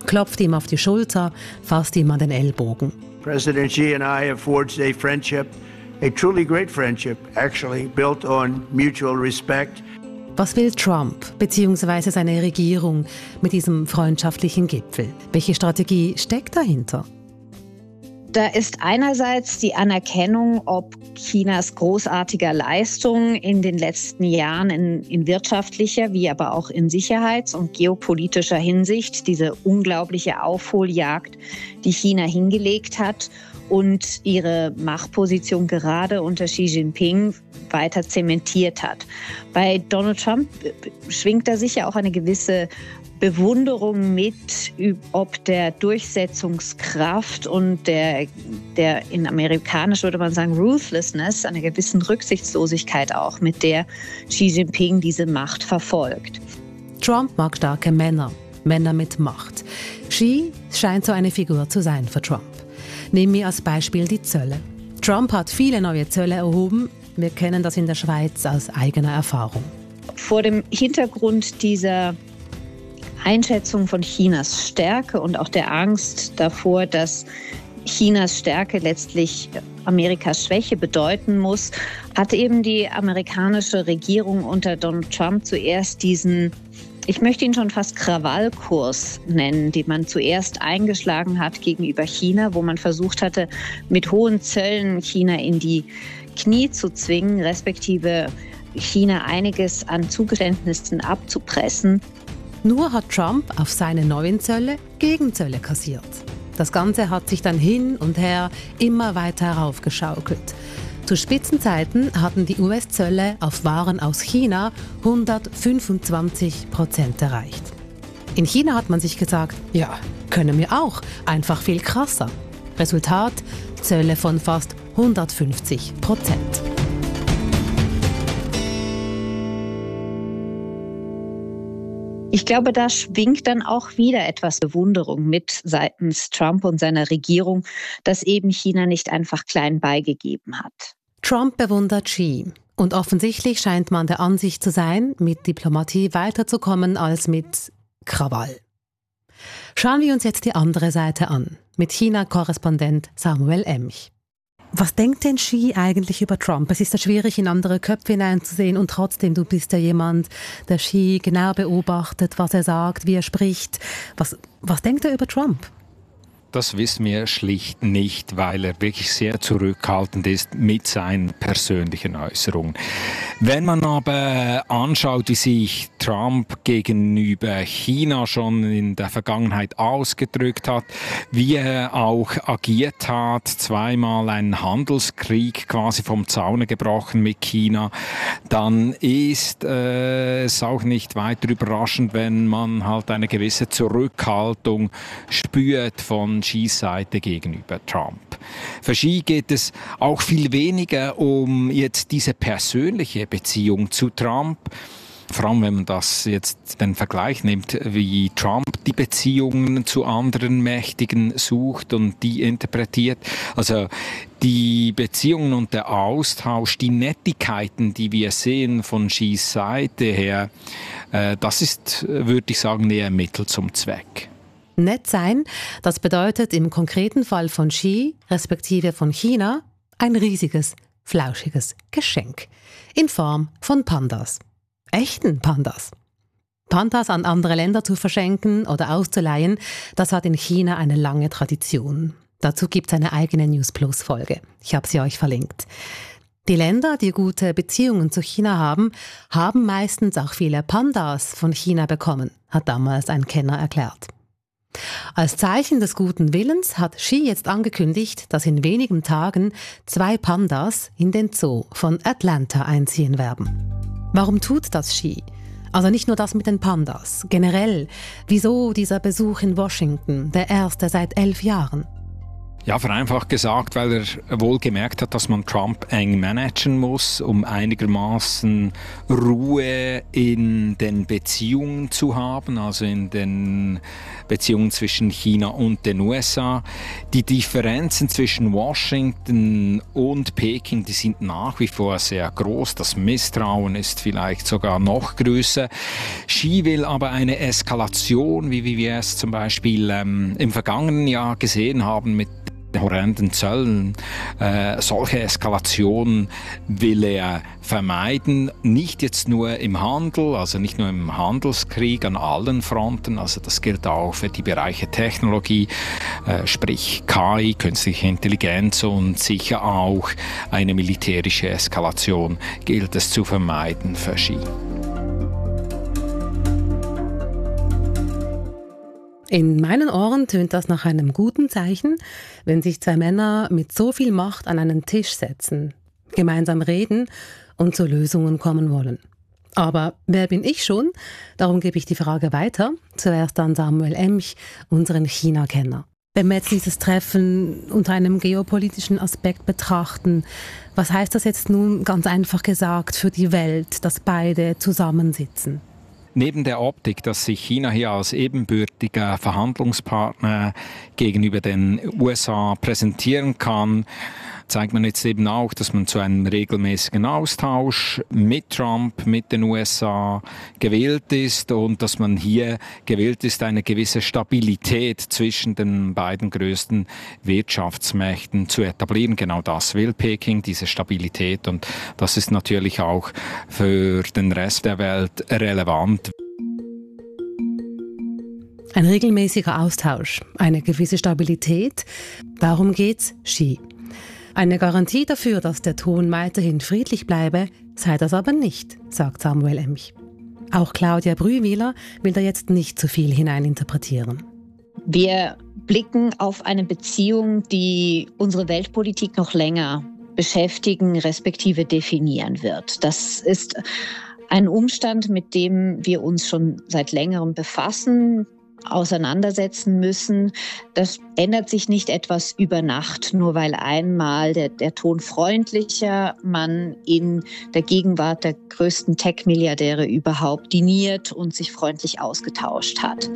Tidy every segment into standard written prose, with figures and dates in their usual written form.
klopft ihm auf die Schulter, fasst ihm an den Ellbogen. President Xi and I have forged a friendship, a truly great friendship, actually, built on mutual respect. Was will Trump bzw. seine Regierung mit diesem freundschaftlichen Gipfel? Welche Strategie steckt dahinter? Da ist einerseits die Anerkennung, ob Chinas großartiger Leistung in den letzten Jahren in wirtschaftlicher, wie aber auch in sicherheits- und geopolitischer Hinsicht, diese unglaubliche Aufholjagd, die China hingelegt hat und ihre Machtposition gerade unter Xi Jinping weiter zementiert hat. Bei Donald Trump schwingt da sicher auch eine gewisse Bewunderung mit, ob der Durchsetzungskraft und der in amerikanisch würde man sagen Ruthlessness, einer gewissen Rücksichtslosigkeit auch, mit der Xi Jinping diese Macht verfolgt. Trump mag starke Männer, Männer mit Macht. Xi scheint so eine Figur zu sein für Trump. Nehmen wir als Beispiel die Zölle. Trump hat viele neue Zölle erhoben. Wir kennen das in der Schweiz aus eigener Erfahrung. Vor dem Hintergrund dieser Einschätzung von Chinas Stärke und auch der Angst davor, dass Chinas Stärke letztlich Amerikas Schwäche bedeuten muss, hat eben die amerikanische Regierung unter Donald Trump zuerst diesen, ich möchte ihn schon fast Krawallkurs nennen, den man zuerst eingeschlagen hat gegenüber China, wo man versucht hatte, mit hohen Zöllen China in die Knie zu zwingen, respektive China einiges an Zugeständnissen abzupressen. Nur hat Trump auf seine neuen Zölle Gegenzölle kassiert. Das Ganze hat sich dann hin und her immer weiter heraufgeschaukelt. Zu Spitzenzeiten hatten die US-Zölle auf Waren aus China 125% erreicht. In China hat man sich gesagt, ja, können wir auch, einfach viel krasser. Resultat, Zölle von fast 150%. Ich glaube, da schwingt dann auch wieder etwas Bewunderung mit seitens Trump und seiner Regierung, dass eben China nicht einfach klein beigegeben hat. Trump bewundert Xi. Und offensichtlich scheint man der Ansicht zu sein, mit Diplomatie weiterzukommen als mit Krawall. Schauen wir uns jetzt die andere Seite an, mit China-Korrespondent Samuel Emch. Was denkt denn Xi eigentlich über Trump? Es ist ja schwierig, in andere Köpfe hineinzusehen und trotzdem, du bist ja jemand, der Xi genau beobachtet, was er sagt, wie er spricht. Was denkt er über Trump? Das wissen wir schlicht nicht, weil er wirklich sehr zurückhaltend ist mit seinen persönlichen Äußerungen. Wenn man aber anschaut, wie sich Trump gegenüber China schon in der Vergangenheit ausgedrückt hat, wie er auch agiert hat, zweimal einen Handelskrieg quasi vom Zaune gebrochen mit China, dann ist es auch nicht weiter überraschend, wenn man halt eine gewisse Zurückhaltung spürt von Xis Seite gegenüber Trump. Für Xi geht es auch viel weniger um jetzt diese persönliche Beziehung zu Trump, vor allem wenn man das jetzt den Vergleich nimmt, wie Trump die Beziehungen zu anderen Mächtigen sucht und die interpretiert. Also die Beziehungen und der Austausch, die Nettigkeiten, die wir sehen von Xis Seite her, das ist, würde ich sagen, eher Mittel zum Zweck. Nett sein, das bedeutet im konkreten Fall von Xi, respektive von China, ein riesiges, flauschiges Geschenk in Form von Pandas. Echten Pandas. Pandas an andere Länder zu verschenken oder auszuleihen, das hat in China eine lange Tradition. Dazu gibt es eine eigene News Plus Folge. Ich habe sie euch verlinkt. Die Länder, die gute Beziehungen zu China haben, haben meistens auch viele Pandas von China bekommen, hat damals ein Kenner erklärt. Als Zeichen des guten Willens hat Xi jetzt angekündigt, dass in wenigen Tagen 2 Pandas in den Zoo von Atlanta einziehen werden. Warum tut das Xi? Also nicht nur das mit den Pandas, generell. Wieso dieser Besuch in Washington, der erste seit 11 Jahren? Ja, vereinfacht gesagt, weil er wohl gemerkt hat, dass man Trump eng managen muss, um einigermaßen Ruhe in den Beziehungen zu haben, also in den Beziehungen zwischen China und den USA. Die Differenzen zwischen Washington und Peking, die sind nach wie vor sehr groß. Das Misstrauen ist vielleicht sogar noch größer. Xi will aber eine Eskalation, wie wir es zum Beispiel im vergangenen Jahr gesehen haben mit horrenden Zöllen. Solche Eskalationen will er vermeiden, nicht jetzt nur im Handel, also nicht nur im Handelskrieg an allen Fronten, also das gilt auch für die Bereiche Technologie, sprich KI, künstliche Intelligenz, und sicher auch eine militärische Eskalation gilt es zu vermeiden für Xi. In meinen Ohren tönt das nach einem guten Zeichen, wenn sich zwei Männer mit so viel Macht an einen Tisch setzen, gemeinsam reden und zu Lösungen kommen wollen. Aber wer bin ich schon? Darum gebe ich die Frage weiter. Zuerst an Samuel Emch, unseren China-Kenner. Wenn wir jetzt dieses Treffen unter einem geopolitischen Aspekt betrachten, was heißt das jetzt nun ganz einfach gesagt für die Welt, dass beide zusammensitzen? Neben der Optik, dass sich China hier als ebenbürtiger Verhandlungspartner gegenüber den USA präsentieren kann, zeigt man jetzt eben auch, dass man zu einem regelmäßigen Austausch mit Trump, mit den USA gewillt ist und dass man hier gewillt ist, eine gewisse Stabilität zwischen den beiden größten Wirtschaftsmächten zu etablieren. Genau das will Peking, diese Stabilität, und das ist natürlich auch für den Rest der Welt relevant. Ein regelmäßiger Austausch, eine gewisse Stabilität, darum geht's Xi. Eine Garantie dafür, dass der Ton weiterhin friedlich bleibe, sei das aber nicht, sagt Samuel Emch. Auch Claudia Brühwiler will da jetzt nicht zu viel hineininterpretieren. Wir blicken auf eine Beziehung, die unsere Weltpolitik noch länger beschäftigen, respektive definieren wird. Das ist ein Umstand, mit dem wir uns schon seit längerem befassen, auseinandersetzen müssen. Das ändert sich nicht etwas über Nacht, nur weil einmal der Ton freundlicher, man in der Gegenwart der größten Tech-Milliardäre überhaupt diniert und sich freundlich ausgetauscht hat.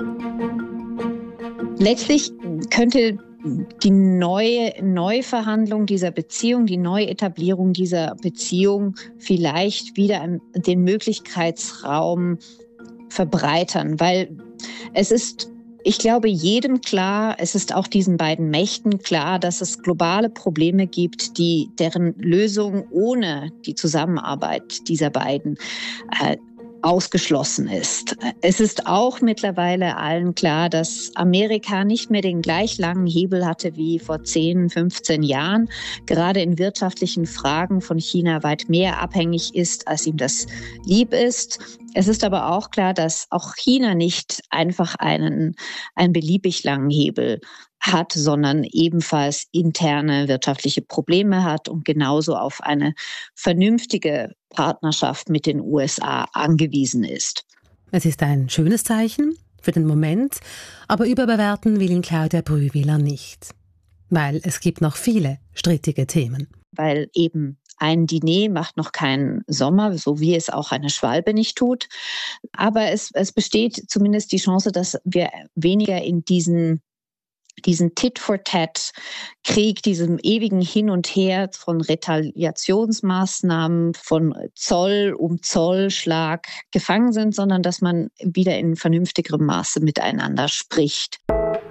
Letztlich könnte die Neuverhandlung dieser Beziehung, die Neuetablierung dieser Beziehung vielleicht wieder den Möglichkeitsraum verbreitern, weil es ist, ich glaube, jedem klar, es ist auch diesen beiden Mächten klar, dass es globale Probleme gibt, deren Lösung ohne die Zusammenarbeit dieser beiden ausgeschlossen ist. Es ist auch mittlerweile allen klar, dass Amerika nicht mehr den gleich langen Hebel hatte wie vor 10, 15 Jahren, gerade in wirtschaftlichen Fragen von China weit mehr abhängig ist, als ihm das lieb ist. Es ist aber auch klar, dass auch China nicht einfach einen beliebig langen Hebel hat, sondern ebenfalls interne wirtschaftliche Probleme hat und genauso auf eine vernünftige Partnerschaft mit den USA angewiesen ist. Es ist ein schönes Zeichen für den Moment, aber überbewerten will ihn Claudia Brühwiler nicht. Weil es gibt noch viele strittige Themen. Weil eben ein Diner macht noch keinen Sommer, so wie es auch eine Schwalbe nicht tut. Aber es besteht zumindest die Chance, dass wir weniger in diesen Tit-for-Tat-Krieg, diesem ewigen Hin und Her von Retaliationsmaßnahmen, von Zoll um Zollschlag gefangen sind, sondern dass man wieder in vernünftigerem Maße miteinander spricht.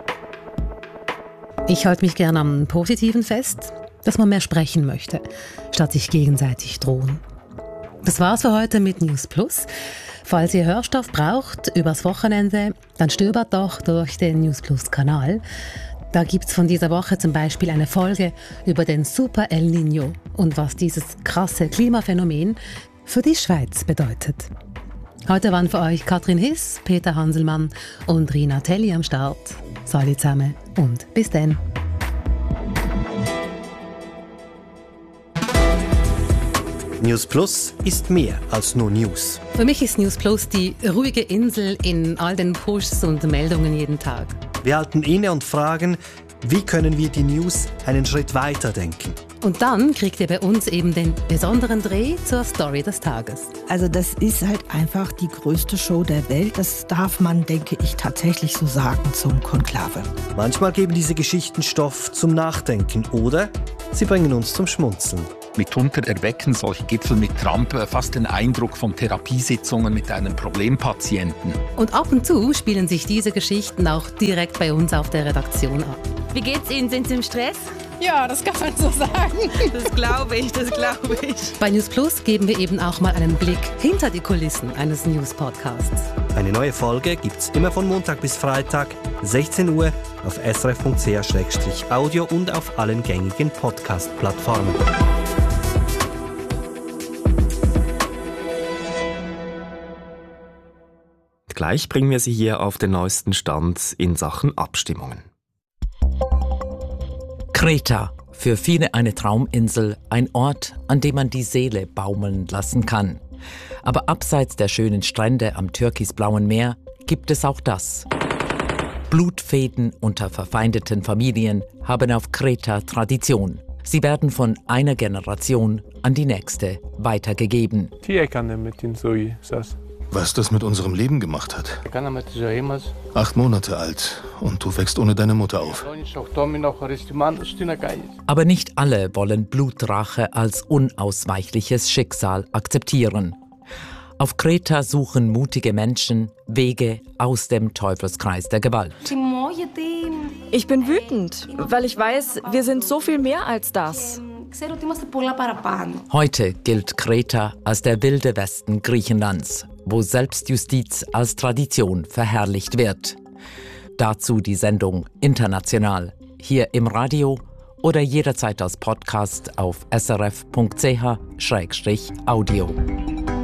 Ich halte mich gerne am Positiven fest, dass man mehr sprechen möchte, statt sich gegenseitig drohen. Das war's für heute mit News Plus. Falls ihr Hörstoff braucht übers Wochenende, dann stöbert doch durch den News Plus Kanal. Da gibt's von dieser Woche zum Beispiel eine Folge über den Super El Niño und was dieses krasse Klimaphänomen für die Schweiz bedeutet. Heute waren für euch Katrin Hiss, Peter Hanselmann und Rina Telli am Start. Salut zusammen und bis dann. News Plus ist mehr als nur News. Für mich ist News Plus die ruhige Insel in all den Pushs und Meldungen jeden Tag. Wir halten inne und fragen, Wie können wir die News einen Schritt weiter denken? Und dann kriegt ihr bei uns eben den besonderen Dreh zur Story des Tages. Also das ist halt einfach die größte Show der Welt. Das darf man, denke ich, tatsächlich so sagen zum Konklave. Manchmal geben diese Geschichten Stoff zum Nachdenken oder sie bringen uns zum Schmunzeln. Mitunter erwecken solche Gipfel mit Trump fast den Eindruck von Therapiesitzungen mit einem Problempatienten. Und ab und zu spielen sich diese Geschichten auch direkt bei uns auf der Redaktion ab. Wie geht's Ihnen? Sind Sie im Stress? Ja, das kann man so sagen. Das glaube ich. Bei News Plus geben wir eben auch mal einen Blick hinter die Kulissen eines News-Podcasts. Eine neue Folge gibt's immer von Montag bis Freitag, 16 Uhr, auf srf.ch/audio und auf allen gängigen Podcast-Plattformen. Gleich bringen wir Sie hier auf den neuesten Stand in Sachen Abstimmungen. Kreta, für viele eine Trauminsel, ein Ort, an dem man die Seele baumeln lassen kann. Aber abseits der schönen Strände am türkisblauen Meer gibt es auch das. Blutfäden unter verfeindeten Familien haben auf Kreta Tradition. Sie werden von einer Generation an die nächste weitergegeben. Was das mit unserem Leben gemacht hat. 8 Monate alt und du wächst ohne deine Mutter auf. Aber nicht alle wollen Blutrache als unausweichliches Schicksal akzeptieren. Auf Kreta suchen mutige Menschen Wege aus dem Teufelskreis der Gewalt. Ich bin wütend, weil ich weiß, wir sind so viel mehr als das. Heute gilt Kreta als der wilde Westen Griechenlands, wo Selbstjustiz als Tradition verherrlicht wird. Dazu die Sendung International, hier im Radio oder jederzeit als Podcast auf srf.ch/audio.